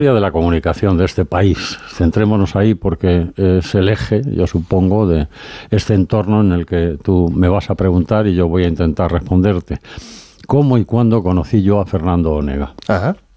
de la comunicación de este país. Centrémonos ahí porque es el eje, yo supongo, de este entorno en el que tú me vas a preguntar y yo voy a intentar responderte. ¿Cómo y cuándo conocí yo a Fernando Onega? Ajá.